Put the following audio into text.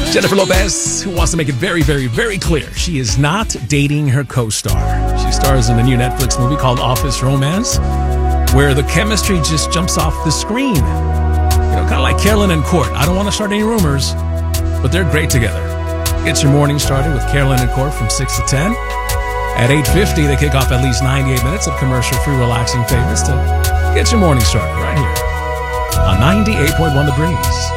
Jennifer Lopez, who wants to make it very, very, very clear, she is not dating her co-star. She stars in a new Netflix movie called Office Romance, where the chemistry just jumps off the screen. Kind of like Carolyn and Court. I don't want to start any rumors, but they're great together. Get your morning started with Carolyn and Court from 6 to 10. At 8:50, they kick off at least 98 minutes of commercial-free relaxing favorites to get your morning started right here on 98.1 The Breeze.